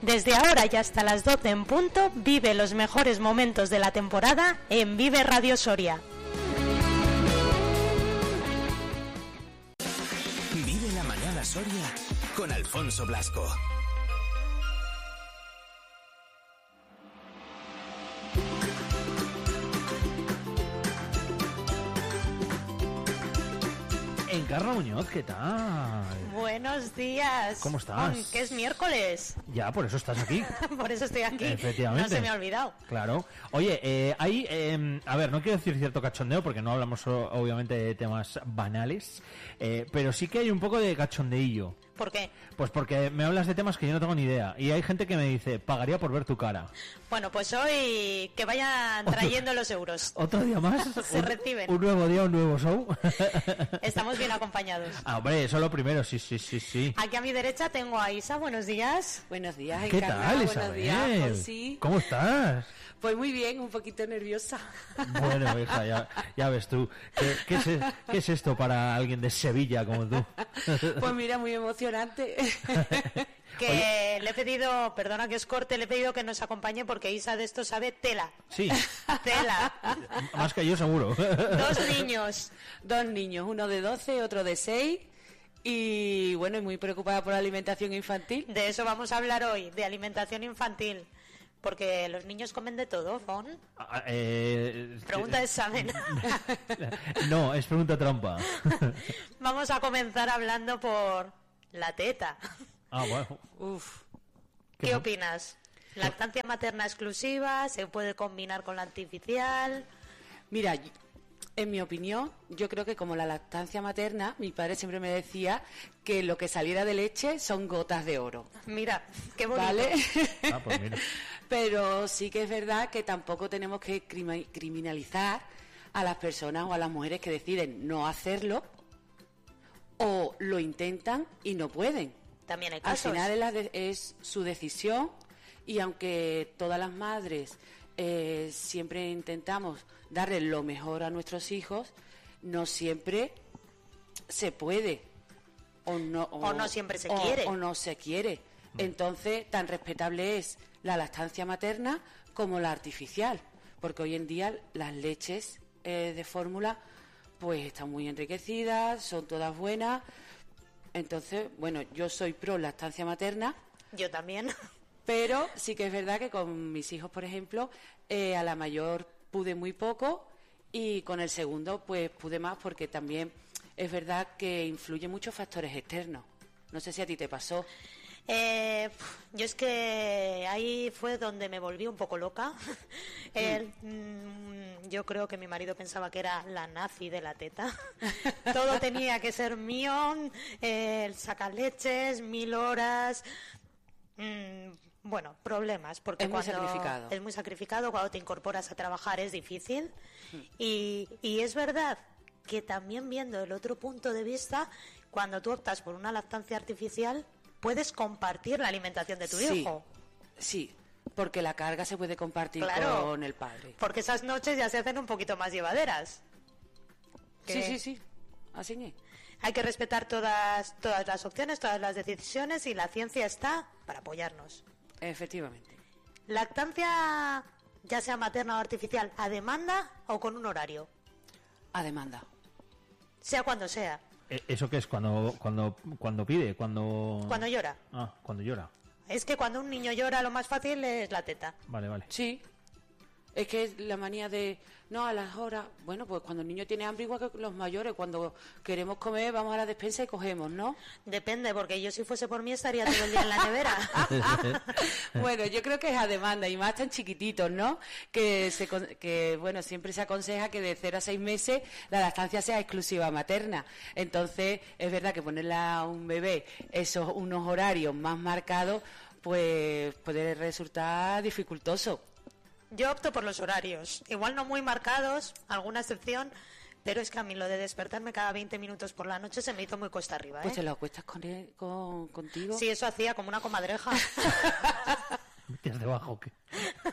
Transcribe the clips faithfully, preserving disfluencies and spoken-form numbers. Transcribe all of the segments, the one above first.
Desde ahora y hasta las doce en punto, vive los mejores momentos de la temporada en Vive Radio Soria. Vive la mañana Soria con Alfonso Blasco. Encarna Muñoz, ¿qué tal? Buenos días. ¿Cómo estás? Oh, que es miércoles. Ya, por eso estás aquí. Por eso estoy aquí. Efectivamente. No se me ha olvidado. Claro. Oye, eh, hay, eh, a ver, no quiero decir cierto cachondeo porque no hablamos obviamente de temas banales, eh, pero sí que hay un poco de cachondeillo. ¿Por qué? Pues porque me hablas de temas que yo no tengo ni idea. Y hay gente que me dice, pagaría por ver tu cara. Bueno, pues hoy que vayan trayendo los euros. ¿Otro día más? Se un, reciben. Un nuevo día, un nuevo show. Estamos bien acompañados. Ah, hombre, eso es lo primero, sí, sí, sí, sí. Aquí a mi derecha tengo a Isa, buenos días. Buenos días, ¿Qué Encarna. tal, Buenos Isabel? días, Fonsi. ¿Cómo estás? Pues muy bien, un poquito nerviosa. Bueno, hija, ya, ya ves tú. ¿Qué, qué, es, ¿Qué es esto para alguien de Sevilla como tú? Pues mira, muy emocionante. Que Oye. le he pedido, perdona que os corte, le he pedido que nos acompañe porque Isa de esto sabe tela. Sí. Tela. Más que yo seguro. Dos niños. Dos niños, uno de doce, otro de seis. Y bueno, y muy preocupada por la alimentación infantil. De eso vamos a hablar hoy, de alimentación infantil. Porque los niños comen de todo, Fon. Ah, eh, pregunta de examen. No, es pregunta trampa. Vamos a comenzar hablando por la teta. Ah, bueno. Uf. ¿Qué, ¿Qué opinas? ¿Lactancia materna exclusiva? ¿Se puede combinar con la artificial? Mira, en mi opinión, yo creo que como la lactancia materna, mi padre siempre me decía que lo que saliera de leche son gotas de oro. Mira, qué bonito. ¿Vale? Ah, pues mira. Pero sí que es verdad que tampoco tenemos que criminalizar a las personas o a las mujeres que deciden no hacerlo o lo intentan y no pueden. También hay casos. Al final es, la de, es su decisión y aunque todas las madres eh, siempre intentamos darle lo mejor a nuestros hijos, no siempre se puede o no, o, o no siempre se o, quiere. O no se quiere. Entonces, tan respetable es la lactancia materna como la artificial, porque hoy en día las leches eh, de fórmula pues están muy enriquecidas, son todas buenas. Entonces, bueno, yo soy pro lactancia materna. Yo también. Pero sí que es verdad que con mis hijos, por ejemplo, eh, a la mayor pude muy poco y con el segundo pues pude más porque también es verdad que influyen muchos factores externos. No sé si a ti te pasó. Eh, yo es que ahí fue donde me volví un poco loca. Él, mm, yo creo que mi marido pensaba que era la nazi de la teta. Todo tenía que ser mío, eh, el sacaleches, mil horas. Mm, bueno, problemas. Porque es muy cuando sacrificado. Es muy sacrificado. Cuando te incorporas a trabajar es difícil. Mm. Y, y es verdad que también viendo el otro punto de vista, cuando tú optas por una lactancia artificial, puedes compartir la alimentación de tu sí, hijo. Sí, porque la carga se puede compartir claro, con el padre. Porque esas noches ya se hacen un poquito más llevaderas. Sí, sí, sí, así es. Hay que respetar todas, todas las opciones, todas las decisiones y la ciencia está para apoyarnos. Efectivamente. ¿Lactancia, ya sea materna o artificial, a demanda o con un horario? A demanda. Sea cuando sea. ¿Eso qué es? Cuando cuando cuando pide, cuando cuando llora. Ah, cuando llora. Es que cuando un niño llora lo más fácil es la teta. Vale, vale. Sí. Es que es la manía de no a las horas. Bueno, pues cuando el niño tiene hambre igual que los mayores, cuando queremos comer vamos a la despensa y cogemos, ¿no? Depende, porque yo si fuese por mí estaría todo el día en la nevera. Bueno, yo creo que es a demanda y más tan chiquititos, ¿no? Que se que bueno, siempre se aconseja que de cero a seis meses la lactancia sea exclusiva materna. Entonces, es verdad que ponerle a un bebé esos unos horarios más marcados pues puede resultar dificultoso. Yo opto por los horarios, igual no muy marcados, alguna excepción, pero es que a mí lo de despertarme cada veinte minutos por la noche se me hizo muy cuesta arriba, ¿eh? Pues te lo acuestas con él, con, contigo. Sí, eso hacía como una comadreja. ¿Metías debajo o qué?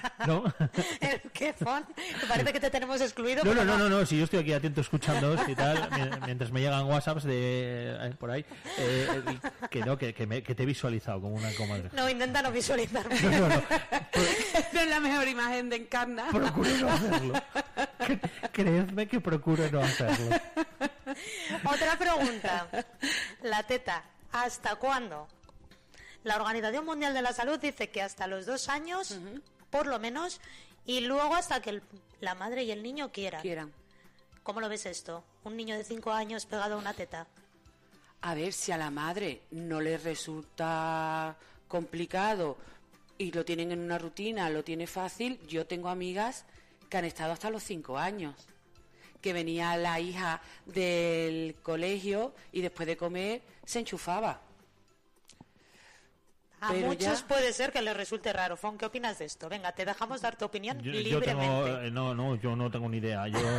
¿No? El quefón. Parece que te tenemos excluido. No, pero no, no, no, no, si yo estoy aquí atento escuchando y tal, mientras me llegan WhatsApps de eh, por ahí, eh, que no, que, que, me, que te he visualizado como una comadre. No, intenta no visualizarme. No, no, no. No es la mejor imagen de Encarna. Procuro no hacerlo. Creedme que procuro no hacerlo. Otra pregunta. La teta, ¿hasta cuándo? La Organización Mundial de la Salud dice que hasta los dos años, uh-huh. por lo menos, y luego hasta que el, la madre y el niño quieran. Quieran. ¿Cómo lo ves esto? Un niño de cinco años pegado a una teta. A ver, si a la madre no le resulta complicado y lo tienen en una rutina, lo tiene fácil, yo tengo amigas que han estado hasta los cinco años. Que venía la hija del colegio y después de comer se enchufaba. A Pero muchos ya... puede ser que les resulte raro. Fon, ¿qué opinas de esto? Venga, te dejamos dar tu opinión yo, libremente. Yo tengo, eh, no, no, yo no tengo ni idea. Yo,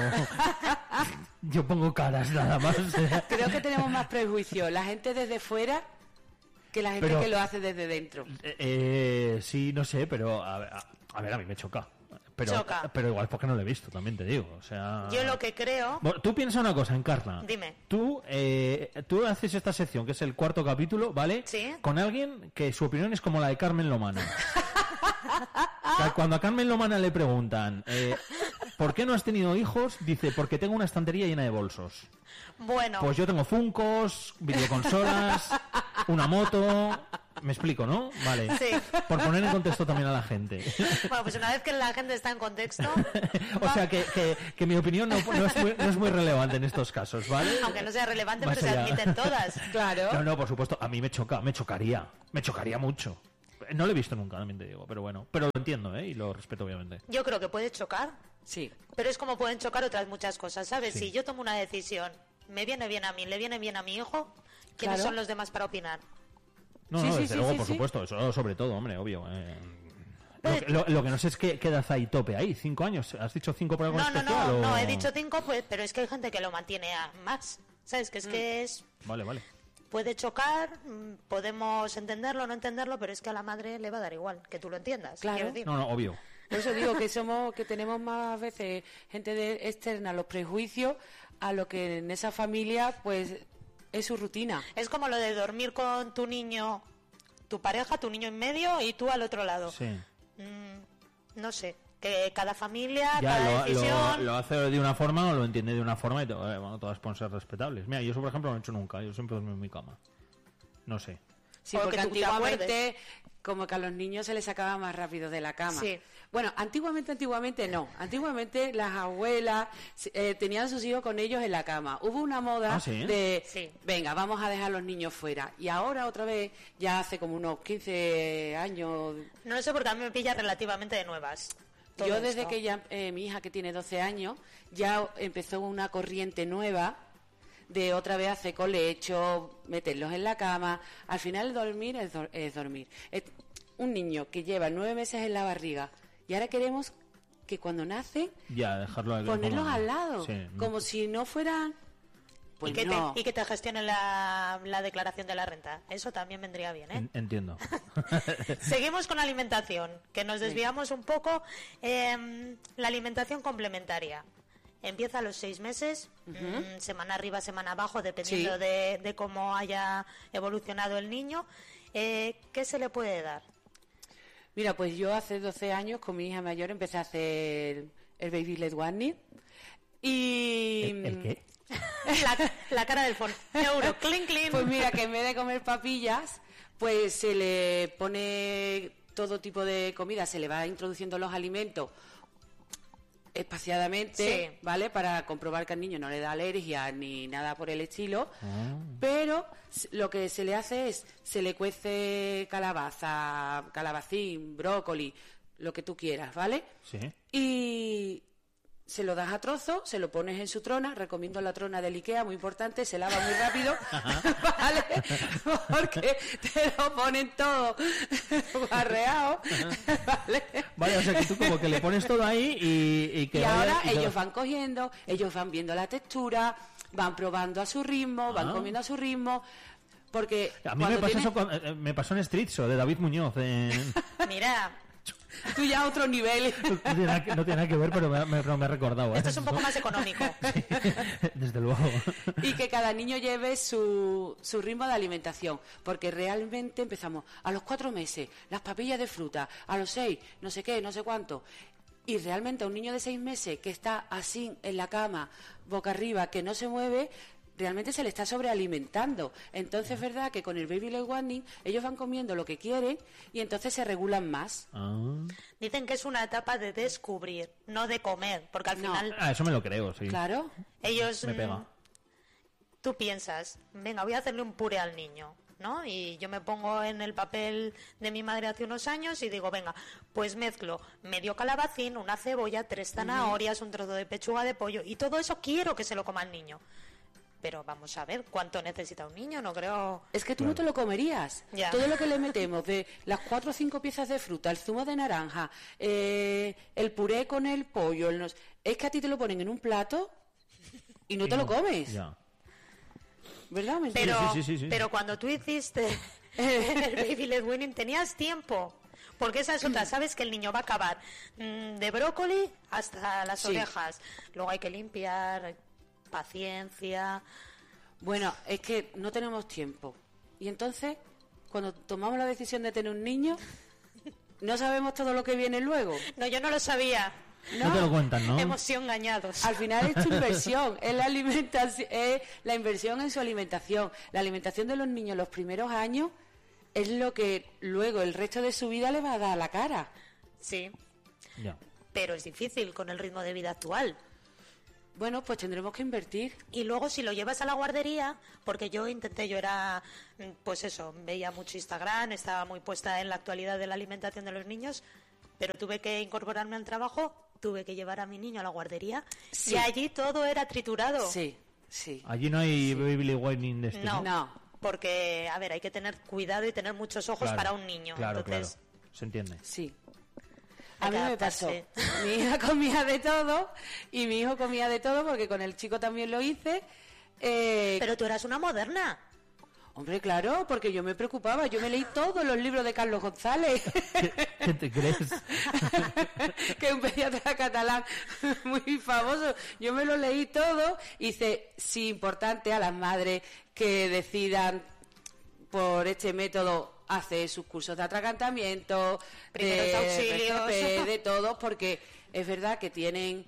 yo pongo caras nada más. Creo que tenemos más prejuicio. La gente desde fuera que la gente pero, que lo hace desde dentro. Eh, eh, sí, no sé, pero a, a, a ver, a mí me choca. Pero, choca. pero igual porque no lo he visto, también te digo. O sea... Yo lo que creo... Bueno, tú piensa una cosa, Encarna. Dime. Tú, eh, tú haces esta sección, que es el cuarto capítulo, ¿vale? Sí. Con alguien que su opinión es como la de Carmen Lomana. O sea, cuando a Carmen Lomana le preguntan eh, ¿por qué no has tenido hijos? Dice, porque tengo una estantería llena de bolsos. Bueno. Pues yo tengo Funkos, videoconsolas, una moto... Me explico, ¿no? Vale. Sí. Por poner en contexto también a la gente. Bueno, pues una vez que la gente está en contexto... o va... sea, que, que, que mi opinión no, no, es muy, no es muy relevante en estos casos, ¿vale? Aunque no sea relevante, Más pero allá. se admiten todas. Claro. No, no, por supuesto. A mí me choca, me chocaría. Me chocaría mucho. No lo he visto nunca, también te digo, pero bueno. Pero lo entiendo, ¿eh? Y lo respeto, obviamente. Yo creo que puede chocar. Sí. Pero es como pueden chocar otras muchas cosas, ¿sabes? Sí. Si yo tomo una decisión, me viene bien a mí, le viene bien a mi hijo, ¿quiénes Claro. son los demás para opinar? No, Sí, no, sí, desde sí, luego, sí, por sí. supuesto. Eso sobre todo, hombre, obvio. Eh, Pues- lo, que, lo, lo que no sé es qué, qué edad hay tope ahí. ¿Cinco años? ¿Has dicho cinco por algo No, no, especial? no, o... no, he dicho cinco, pues, pero es que hay gente que lo mantiene a más. ¿Sabes? Que es que es... Vale, vale. Puede chocar, mm, podemos entenderlo o no entenderlo, pero es que a la madre le va a dar igual, que tú lo entiendas. Claro. quiero decir. No, no, obvio. Por eso digo que somos, que tenemos más veces gente de, externa, los prejuicios, a lo que en esa familia, pues, es su rutina. Es como lo de dormir con tu niño, tu pareja, tu niño en medio y tú al otro lado. Sí. Mm, no sé, que cada familia, Ya, cada lo, decisión... lo, lo hace de una forma o lo entiende de una forma y to- eh, bueno, todas pueden ser respetables. Mira, yo eso, por ejemplo, no lo he hecho nunca. Yo siempre duermo en mi cama. No sé. Sí, O porque que tú te antiguamente, como que a los niños se les sacaba más rápido de la cama. Sí. Bueno, antiguamente, antiguamente no. Antiguamente las abuelas eh, tenían a sus hijos con ellos en la cama. Hubo una moda ¿Ah, sí? de, Sí. venga, vamos a dejar a los niños fuera. Y ahora otra vez, ya hace como unos quince años, No lo sé porque a mí me pilla relativamente de nuevas. todo yo desde esto. que ya, eh, mi hija que tiene doce años, ya empezó una corriente nueva de otra vez hacer colecho, meterlos en la cama. Al final dormir es, dor- es dormir. Es un niño que lleva nueve meses en la barriga y ahora queremos que cuando nace Ya, dejarlo ahí ponerlos como- al lado, Sí, no. como si no fueran... Pues y, que no. te, y que te gestionen la, la declaración de la renta. Eso también vendría bien, ¿eh? En- Entiendo. Seguimos con alimentación, que nos desviamos un poco. Eh, la alimentación complementaria. Empieza a los seis meses, mm, semana arriba, semana abajo, dependiendo Sí. de, de cómo haya evolucionado el niño. Eh, ¿Qué se le puede dar? Mira, pues yo hace doce años con mi hija mayor empecé a hacer el Baby Led Warning y... ¿El, el qué? La, la cara del fondo. Euro, clean, clean. Pues mira, que en vez de comer papillas, pues se le pone todo tipo de comida, se le va introduciendo los alimentos espaciadamente, Sí. ¿vale? Para comprobar que al niño no le da alergia ni nada por el estilo. Ah. Pero s- lo que se le hace es, se le cuece calabaza, calabacín, brócoli, lo que tú quieras, ¿vale? Sí. Y se lo das a trozos, se lo pones en su trona, recomiendo la trona del Ikea, muy importante, se lava muy rápido, ¿vale? Porque te lo ponen todo barreado, ¿vale? Vale, o sea que tú como que le pones todo ahí y, y que Y vaya- ahora y que- ellos van cogiendo, ellos van viendo la textura, van probando a su ritmo, van Ah. comiendo a su ritmo, porque A mí me cuando pasó, tienes- eso con- eh, me pasó en Streetso de David Muñoz. En... Mira, Tú ya a otro nivel. No tiene nada que, no tiene nada que ver, pero me, me, pero me he recordado. ¿eh? Esto es un poco más económico. Sí, desde luego. Y que cada niño lleve su, su ritmo de alimentación, porque realmente empezamos a los cuatro meses, las papillas de fruta, a los seis, no sé qué, no sé cuánto. Y realmente a un niño de seis meses que está así en la cama, boca arriba, que no se mueve, realmente se le está sobrealimentando. Entonces es verdad que con el baby led warning ellos van comiendo lo que quieren y entonces se regulan más. Ah. Dicen que es una etapa de descubrir, no de comer, porque al No. final Ah, eso me lo creo, sí. Claro. ellos... Me mm, pega. Tú piensas, venga, voy a hacerle un puré al niño, ¿no? Y yo me pongo en el papel de mi madre hace unos años y digo, venga, pues mezclo medio calabacín, una cebolla, tres zanahorias, un trozo de pechuga de pollo, y todo eso quiero que se lo coma el niño. Pero vamos a ver cuánto necesita un niño, no creo... Es que tú no te lo comerías. Ya. Todo lo que le metemos de las cuatro o cinco piezas de fruta, el zumo de naranja, eh, el puré con el pollo, el nos- es que a ti te lo ponen en un plato y no Y te lo no, comes. Ya. ¿Verdad? ¿Me entiendes? Pero, sí, sí, sí, sí. pero cuando tú hiciste el baby led weaning tenías tiempo. Porque esa es otra, sabes que el niño va a acabar mm, de brócoli hasta las Sí. orejas. Luego hay que limpiar, paciencia. Bueno, es que no tenemos tiempo. Y entonces, cuando tomamos la decisión de tener un niño, no sabemos todo lo que viene luego. No, yo no lo sabía. No te lo cuentan, ¿no? Hemos sido engañados. Al final es tu inversión, es la alimentación, es la inversión en su alimentación. La alimentación de los niños los primeros años es lo que luego el resto de su vida le va a dar a la cara. Sí, Ya. pero es difícil con el ritmo de vida actual. Bueno, pues tendremos que invertir. Y luego si lo llevas a la guardería, porque yo intenté, yo era, mm, pues eso, veía mucho Instagram, estaba muy puesta en la actualidad de la alimentación de los niños, pero tuve que incorporarme al trabajo, tuve que llevar a mi niño a la guardería Sí. y allí todo era triturado. Sí, sí. Allí no hay baby led warning de este. No, No. porque, a ver, hay que tener cuidado y tener muchos ojos Claro, para un niño. Claro, Entonces, claro. Se entiende. Sí. Hay A mí que me pasó. adaptarse. Mi hija comía de todo y mi hijo comía de todo porque con el chico también lo hice. Eh, pero tú eras una moderna. Hombre, claro, porque yo me preocupaba. Yo me leí todos los libros de Carlos González, ¿Qué, qué te crees? que es un pediatra catalán muy famoso. Yo me lo leí todo y dice, sí, importante a las madres que decidan por este método hacer sus cursos de atragantamiento, Primeros de auxilios. R G P, de todos, porque es verdad que tienen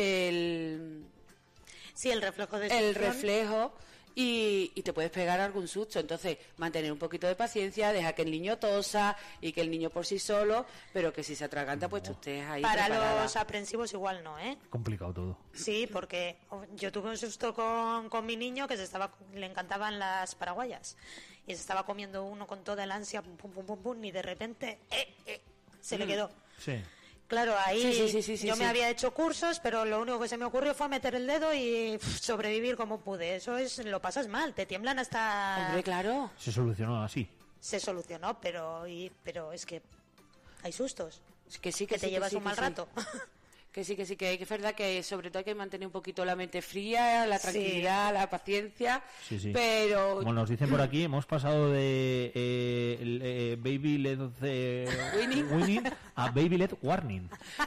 el, Sí, el reflejo de el succión. reflejo y, y te puedes pegar algún susto. Entonces, mantener un poquito de paciencia, deja que el niño tosa y que el niño por sí solo, pero que si se atraganta, pues tú estés ahí Para preparada. los aprensivos igual no, ¿eh? Complicado todo. Sí, porque oh, yo tuve un susto con, con mi niño que se estaba, le encantaban las paraguayas y se estaba comiendo uno con toda el ansia, pum, pum, pum, pum, pum, y de repente eh, eh, se le quedó. Sí. Claro, ahí Sí, sí, sí, sí, sí, yo sí. me había hecho cursos, pero lo único que se me ocurrió fue meter el dedo y pff, sobrevivir como pude. Eso es, lo pasas mal, te tiemblan hasta... Hombre, claro. Se solucionó así. Se solucionó, pero, y, pero es que hay sustos, Que sí, que, que, te sí, llevas que sí, un mal que sí. rato. Que sí, que sí, que es verdad que sobre todo hay que mantener un poquito la mente fría, la Sí. tranquilidad, la paciencia, Sí, sí. pero... Como nos dicen por aquí, hemos pasado de eh, el, eh, baby led eh, Winning. winning a baby led warning.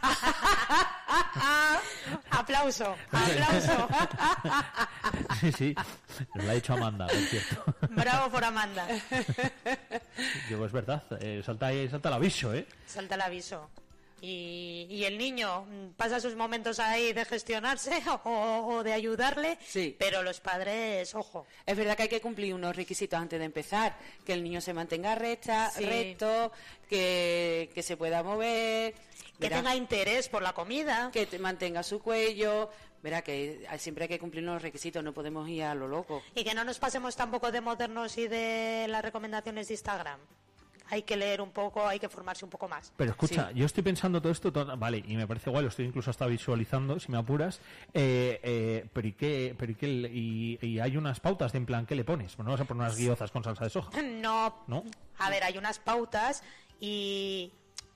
Aplauso, aplauso. Sí, sí. Nos lo ha dicho Amanda, por cierto. Bravo por Amanda. Digo, es verdad. eh, salta, ahí- salta el aviso, ¿eh? Salta el aviso. Y, y el niño mm, pasa sus momentos ahí de gestionarse o, o de ayudarle, Sí. pero los padres, ojo, Es verdad que hay que cumplir unos requisitos antes de empezar, que el niño se mantenga recta, Sí. recto, que, que se pueda mover, que verá, tenga interés por la comida. que te mantenga su cuello, verá que siempre hay que cumplir unos requisitos, no podemos ir a lo loco. Y que no nos pasemos tampoco de modernos y de las recomendaciones de Instagram. Hay que leer un poco, hay que formarse un poco más. Pero escucha, Sí. yo estoy pensando todo esto, todo- vale, y me parece guay, lo estoy incluso hasta visualizando, si me apuras, eh, eh, pero, ¿y qué, pero ¿y qué? Y, y hay unas pautas de en plan, ¿qué le pones? Pues no vas a poner unas guiozas con salsa de soja, No, ¿no? a ver, hay unas pautas y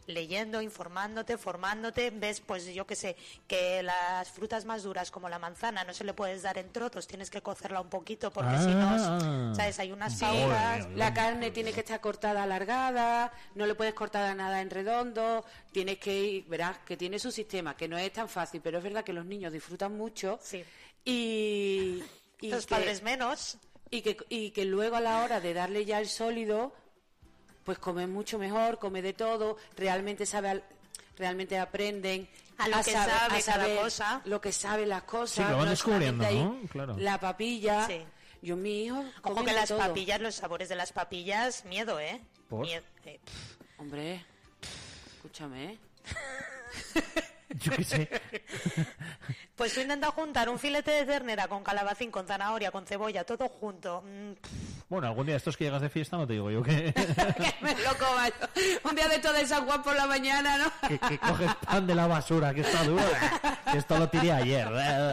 leyendo, informándote, formándote, ves, pues yo qué sé, que las frutas más duras como la manzana no se le puedes dar en trozos, tienes que cocerla un poquito porque Ah. si no, ¿sabes? Hay unas Sí, pautas. la carne tiene que estar cortada alargada, no le puedes cortar nada en redondo, tienes que ir, verás, que tiene su sistema, que no es tan fácil, pero es verdad que los niños disfrutan mucho Sí. y, y Los que, padres menos. y que y que luego a la hora de darle ya el sólido, pues comen mucho mejor, come de todo, realmente sabe al- realmente aprenden A lo que sabe a cada saber cosa. lo que sabe las cosas, Sí, que lo van no descubriendo, solamente ahí ¿no? Claro. la papilla. Sí. Yo mi hijo Ojo come que de las todo. papillas, los sabores de las papillas, miedo, ¿eh? ¿Por? Miedo, eh, pff. Hombre, escúchame, ¿eh? Yo qué sé. Pues tú intentas juntar un filete de ternera con calabacín, con zanahoria, con cebolla, todo junto. Mm, Bueno, algún día estos que llegas de fiesta no te digo yo que, Que me lo coma yo. Un día de esto de San Juan por la mañana, ¿no? que, que coges pan de la basura, que está duro. Que esto lo tiré ayer.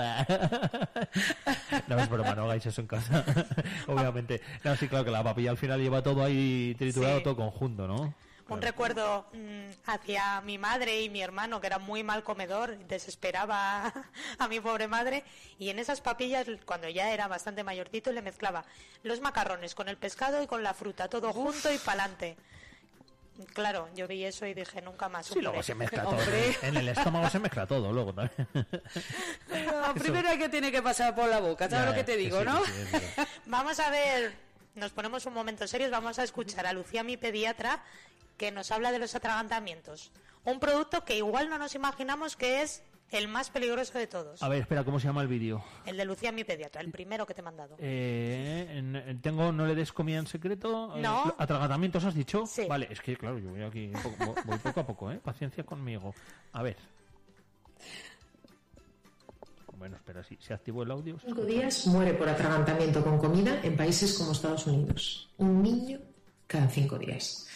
No es broma, no hagáis eso en casa. Obviamente. No, sí, claro que la papilla al final lleva todo ahí triturado, Sí. todo conjunto, ¿no? Un Claro. recuerdo mm, hacia mi madre y mi hermano, que era muy mal comedor, desesperaba a mi pobre madre, y en esas papillas, cuando ya era bastante mayorcito, le mezclaba los macarrones con el pescado y con la fruta, todo junto y pa'lante. Claro, yo vi eso y dije, nunca más. Sí, un luego puré. se mezcla todo. Hombre. En el estómago se mezcla todo, luego también. Pero primero hay que tiene que pasar por la boca, ¿sabes Ya, lo que te que digo, sí, no? que sí, es verdad. Vamos a ver, nos ponemos un momento serios, vamos a escuchar a Lucía, mi pediatra, que nos habla de los atragantamientos. Un producto que igual no nos imaginamos que es el más peligroso de todos. A ver, espera, ¿cómo se llama el vídeo? El de Lucía, mi pediatra, el primero que te he mandado. Eh, en- en- tengo no le des comida en secreto. eh, No. ¿Atragantamientos has dicho? Sí. Vale, es que claro, yo voy aquí un poco, vo- voy poco a poco, ¿eh? Paciencia conmigo. A ver. Bueno, espera, si se activó el audio. Cinco días muere por atragantamiento con comida en países como Estados Unidos. Un niño cada cinco días.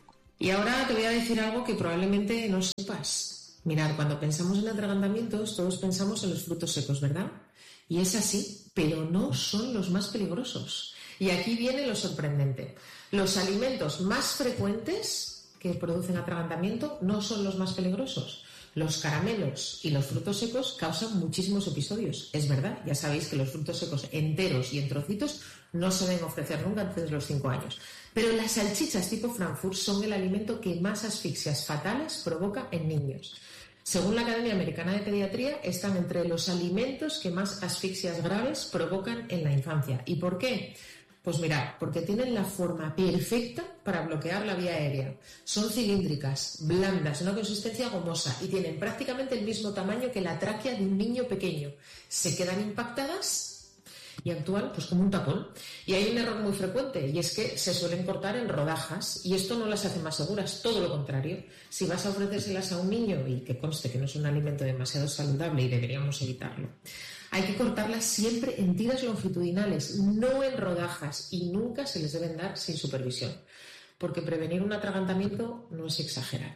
Y ahora te voy a decir algo que probablemente no sepas. Mirad, cuando pensamos en atragantamientos, todos pensamos en los frutos secos, ¿verdad? Y es así, pero no son los más peligrosos. Y aquí viene lo sorprendente. Los alimentos más frecuentes que producen atragantamiento no son los más peligrosos. Los caramelos y los frutos secos causan muchísimos episodios. Es verdad, ya sabéis que los frutos secos enteros y en trocitos no se deben ofrecer nunca antes de los cinco años. Pero las salchichas tipo Frankfurt son el alimento que más asfixias fatales provoca en niños. Según la Academia Americana de Pediatría, están entre los alimentos que más asfixias graves provocan en la infancia. ¿Y por qué? Pues mirad, porque tienen la forma perfecta para bloquear la vía aérea. Son cilíndricas, blandas, una consistencia gomosa y tienen prácticamente el mismo tamaño que la tráquea de un niño pequeño. Se quedan impactadas y actúan pues como un tapón. Y hay un error muy frecuente y es que se suelen cortar en rodajas y esto no las hace más seguras, todo lo contrario. Si vas a ofrecérselas a un niño y que conste que no es un alimento demasiado saludable y deberíamos evitarlo, hay que cortarlas siempre en tiras longitudinales, no en rodajas, y nunca se les deben dar sin supervisión, porque prevenir un atragantamiento no es exagerar,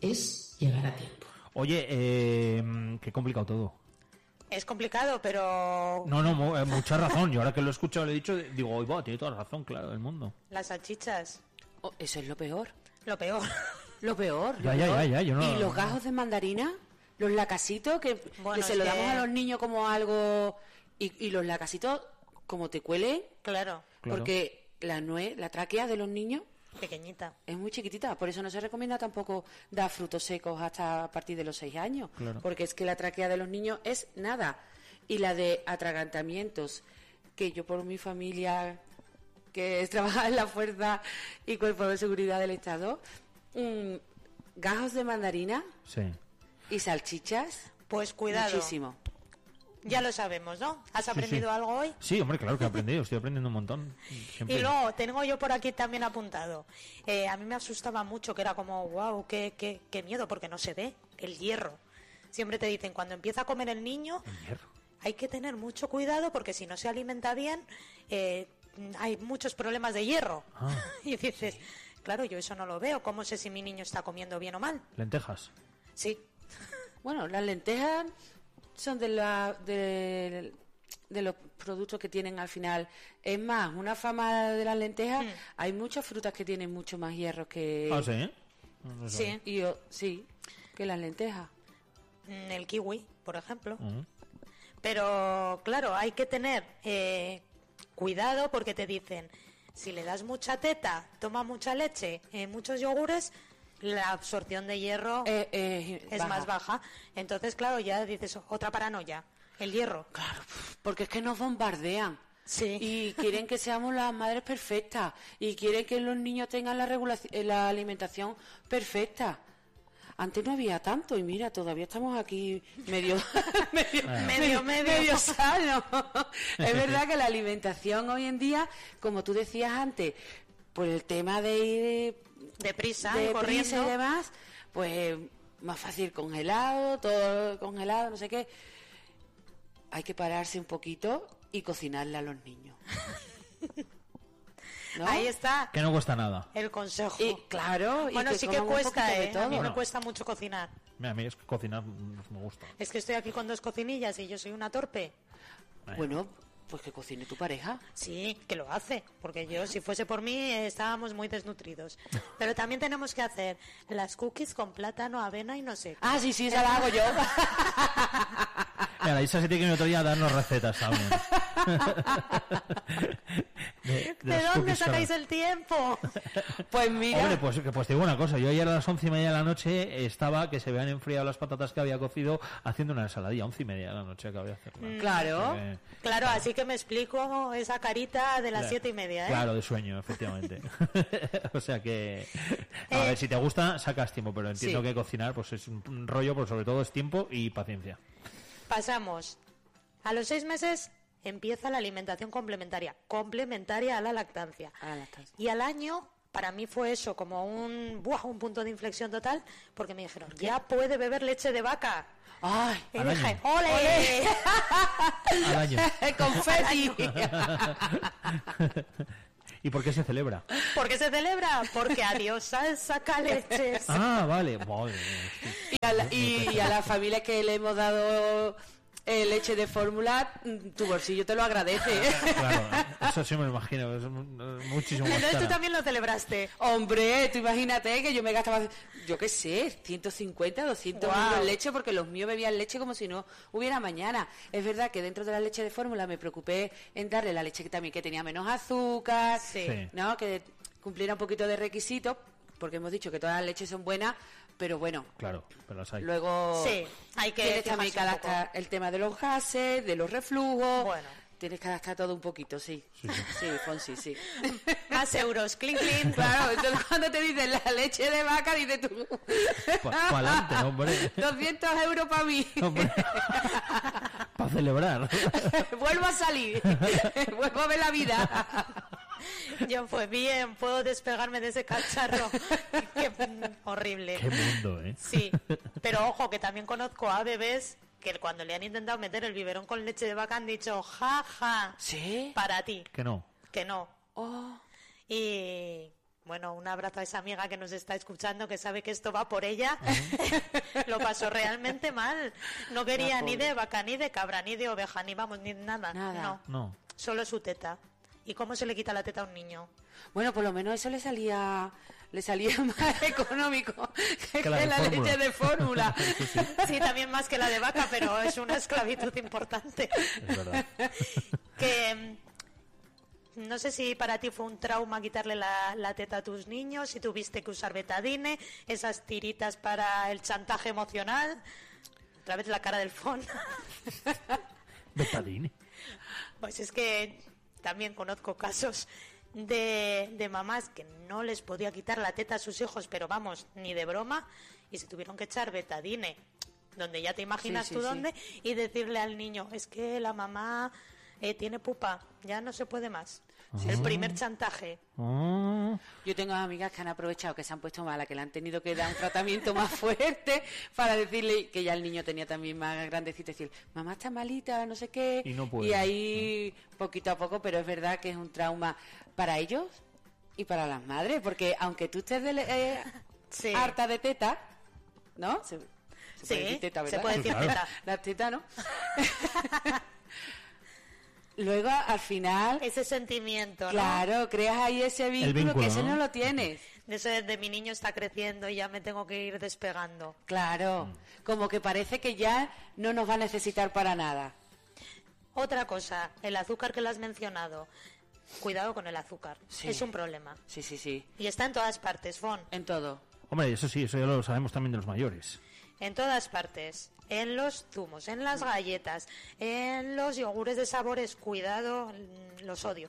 es llegar a tiempo. Oye, eh, qué complicado todo. Es complicado, pero No, no, mu- eh, mucha razón. Yo ahora que lo he escuchado, le he dicho, digo, "Oy, va, tiene toda la razón, claro, del mundo. las salchichas, Oh, eso es lo peor. lo peor. Lo peor. lo Ya, ya, peor. ya, ya, yo no- Y los gajos de mandarina, los lacasitos, que, Bueno, que se es lo que- damos a los niños como algo... Y, y los lacasitos, como te cuelen, Claro, Claro. porque la nuez, la tráquea de los niños pequeñita. es muy chiquitita. Por eso no se recomienda tampoco dar frutos secos hasta a partir de los seis años. Claro. Porque es que la tráquea de los niños es nada. Y la de atragantamientos, que yo por mi familia, que trabaja en la Fuerza y Cuerpo de Seguridad del Estado, mm, gajos de mandarina Sí. y salchichas, Pues cuidado, muchísimo. ya lo sabemos, ¿no? ¿Has Sí, aprendido sí. algo hoy? Sí, hombre, claro que he aprendido. Estoy aprendiendo un montón. Siempre. Y luego tengo yo por aquí también apuntado. Eh, a mí me asustaba mucho, que era como, wow, qué, qué, qué miedo, porque no se ve el hierro. Siempre te dicen, cuando empieza a comer el niño, El hierro. hay que tener mucho cuidado porque si no se alimenta bien, eh, hay muchos problemas de hierro. Ah, Y dices, claro, yo eso no lo veo. ¿Cómo sé si mi niño está comiendo bien o mal? Lentejas. Sí, Bueno, las lentejas son de, la, de, de los productos que tienen al final. Es más, una fama de las lentejas, Mm. hay muchas frutas que tienen mucho más hierro que... Ah, sí. No sé. Sí, Y yo, sí, que las lentejas. mm, el kiwi, por ejemplo. Ujú. Pero claro, hay que tener eh, cuidado porque te dicen, si le das mucha teta, toma mucha leche, eh, muchos yogures, la absorción de hierro Eh, eh, es baja. más baja. Entonces, claro, ya dices, otra paranoia, el hierro. Claro, porque es que nos bombardean. Sí. Y quieren que seamos las madres perfectas. Y quieren que los niños tengan la, regulaci- eh, la alimentación perfecta. Antes no había tanto y mira, todavía estamos aquí medio medio, Medio, medio. medio sano. Es verdad que la alimentación hoy en día, como tú decías antes, por el tema de ir Deprisa, de y corriendo. prisa y demás, pues más fácil congelado, todo congelado, no sé qué. Hay que pararse un poquito y cocinarle a los niños. ¿No? Ahí está Que no cuesta nada. el consejo. Y claro, y bueno, que sí que coman un cuesta, poquito de ¿eh? A mí todo. me Bueno. cuesta mucho cocinar. Mira, a mí es que cocinar mm, me gusta. Es que estoy aquí con dos cocinillas y yo soy una torpe. Bueno, pues que cocine tu pareja. Sí, que lo hace, porque yo, si fuese por mí, eh, estábamos muy desnutridos. Pero también tenemos que hacer las cookies con plátano, avena y no sé qué. Ah, sí, sí, esa la hago yo. Mira, la Isa se tiene que venir otro día a darnos recetas también. de, ¿De las dónde cookies sacáis con- el tiempo? Pues mira, Hombre, pues, que- pues te digo una cosa. Yo ayer a las once y media de la noche estaba que se habían enfriado las patatas que había cocido haciendo una ensaladilla. Once y media de la noche acabé de hacerla. claro. Eh, Claro, así que me explico esa carita de las Claro. siete y media, ¿eh? Claro, de sueño, efectivamente. O sea que... no, a Eh, ver, si te gusta, sacas tiempo, pero entiendo sí. que cocinar pues es un un rollo, pero sobre todo es tiempo y paciencia. Pasamos. A los seis meses empieza la alimentación complementaria, complementaria a la lactancia. A la lactancia. Y al año, para mí fue eso, como un, buah, un punto de inflexión total, porque me dijeron, ya puede beber leche de vaca. Ay, Y Al dije, año. ¡ole! Al año. confeti. ¿Y por qué se celebra? ¿Por qué se celebra? Porque a Diosa saca leches. Ah, vale. Vale. Y a, la, y, y a las familias que le hemos dado eh, leche de fórmula, mm, tu bolsillo te lo agradece. Claro, eso sí me lo imagino. Es mu- muchísimo más Entonces tú cara. también lo celebraste. Hombre, tú imagínate que yo me gastaba, yo qué sé, ciento cincuenta, doscientos Guau. euros en leche, porque los míos bebían leche como si no hubiera mañana. Es verdad que dentro de la leche de fórmula me preocupé en darle la leche que también que tenía menos azúcar, Sí. Sí. ¿no? Que cumpliera un poquito de requisitos, porque hemos dicho que todas las leches son buenas, pero bueno, Claro, pero las hay. luego Sí, hay que tienes también fijarse que un adaptar el tema de los gases, de los reflujos. Bueno. Tienes que adaptar todo un poquito, sí. Sí, sí. Sí, Fonsi, sí. Más euros, clink, clink. Claro, entonces cuando te dicen la leche de vaca, dices tú... Pa' adelante, hombre. doscientos euros para mí. Para celebrar. Vuelvo a salir. Vuelvo a ver la vida. Yo, pues bien, puedo despegarme de ese cacharro. Qué mm, horrible. Qué mundo, ¿eh? Sí, pero ojo, que también conozco a bebés que cuando le han intentado meter el biberón con leche de vaca han dicho, ja, ja, ¿Sí? para ti, Que no. que no. Oh, Y bueno, un abrazo a esa amiga que nos está escuchando, que sabe que esto va por ella. Lo pasó realmente mal. No quería La ni pobre. de vaca, ni de cabra, ni de oveja, ni vamos, ni nada. Nada. No, No. solo su teta. ¿Y cómo se le quita la teta a un niño? bueno, por lo menos eso le salía le salía más económico que, Que la de la fórmula. leche de fórmula. Sí, también más que la de vaca, pero es una esclavitud importante. Es verdad. Que mm, no sé si para ti fue un trauma quitarle la, la teta a tus niños, si tuviste que usar betadine, esas tiritas para el chantaje emocional. Otra vez la cara del phone. Betadine. Pues es que también conozco casos de, de mamás que no les podía quitar la teta a sus hijos, pero vamos, ni de broma, y se tuvieron que echar betadine, donde ya te imaginas Sí, sí, tú sí. dónde, y decirle al niño, es que la mamá eh, tiene pupa, ya no se puede más. El primer chantaje. Ah, Yo tengo amigas que han aprovechado que se han puesto malas, que le han tenido que dar un tratamiento más fuerte para decirle que ya el niño tenía también más grandecito y decir, mamá está malita, no sé qué. Y no puede. Y ahí poquito a poco, pero es verdad que es un trauma para ellos y para las madres, porque aunque tú estés de, eh, Sí. harta de teta, ¿no? Se, se Sí, puede decir teta, se ¿verdad? puede decir Claro. teta. La teta, ¿no? Luego, al final, Ese sentimiento, ¿no? claro, creas ahí ese vínculo, vínculo, que ese ¿no? no lo tienes. de eso de, de mi niño está creciendo y ya me tengo que ir despegando. Claro, como que parece que ya no nos va a necesitar para nada. Otra cosa, el azúcar que le has mencionado. Cuidado con el azúcar, Sí. es un problema. Sí, sí, sí, Y está en todas partes, Fon. en todo. Hombre, eso sí, eso ya lo sabemos también de los mayores. En todas partes. En los zumos, en las galletas, en los yogures de sabores. Cuidado, mm, los odio.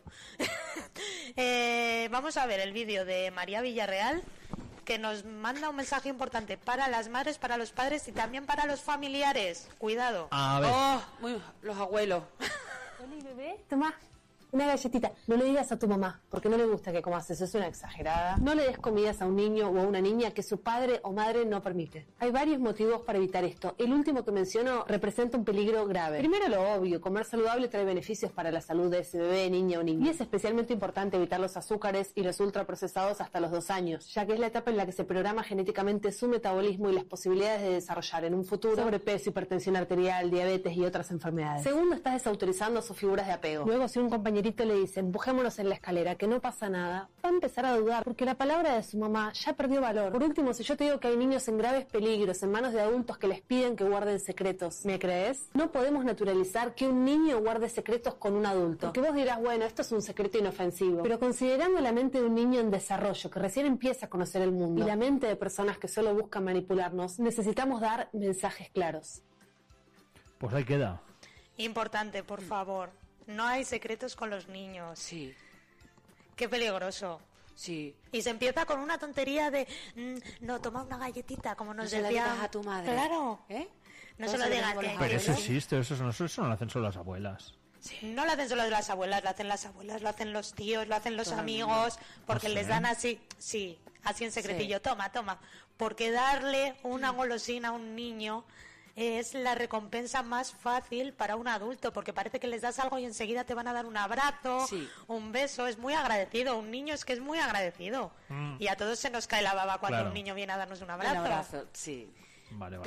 Eh, vamos a ver el vídeo de María Villarreal, que nos manda un mensaje importante para las madres, para los padres y también para los familiares. Cuidado. A ver, Oh, muy, los abuelos. Oli, bebé, toma una galletita. No le digas a tu mamá, porque no le gusta que comas eso, es una exagerada. No le des comidas a un niño o a una niña que su padre o madre no permite. Hay varios motivos para evitar esto. El último que menciono representa un peligro grave. Primero, lo obvio, comer saludable trae beneficios para la salud de ese bebé, niña o niño. Y es especialmente importante evitar los azúcares y los ultraprocesados hasta los dos años, ya que es la etapa en la que se programa genéticamente su metabolismo y las posibilidades de desarrollar en un futuro sobrepeso, hipertensión arterial, diabetes y otras enfermedades. Segundo, estás desautorizando sus figuras de apego. Luego, si un compañerito le dice, empujémonos en la escalera, que no pasa nada, va a empezar a dudar, porque la palabra de su mamá ya perdió valor. Por último, si yo te digo que hay niños en graves peligros, en manos de adultos que les piden que guarden secretos, ¿me crees? No podemos naturalizar que un niño guarde secretos con un adulto. Porque vos dirás, bueno, esto es un secreto inofensivo. Pero considerando la mente de un niño en desarrollo, que recién empieza a conocer el mundo, y la mente de personas que solo buscan manipularnos, necesitamos dar mensajes claros. pues ahí queda. Importante, por favor. No hay secretos con los niños. Sí, Qué peligroso. sí. Y se empieza con una tontería de mm, no, toma una galletita, como nos No se la decía. digas a tu madre. Claro. ¿Eh? No Todo se lo se lo digas digo a que los Pero eso ¿no? existe, eso no, eso no lo hacen solo las abuelas. No lo hacen solo las abuelas, lo hacen las abuelas, lo hacen los tíos, lo hacen los Todo el amigos, porque No sé. les dan así, sí, así en secretillo, toma, toma. Porque darle una golosina a un niño es la recompensa más fácil para un adulto, porque parece que les das algo y enseguida te van a dar un abrazo, Sí. un beso, es muy agradecido. Un niño es que es muy agradecido. Y a todos se nos cae la baba cuando Claro. un niño viene a darnos un Un abrazo. abrazo, sí. Vale, vale.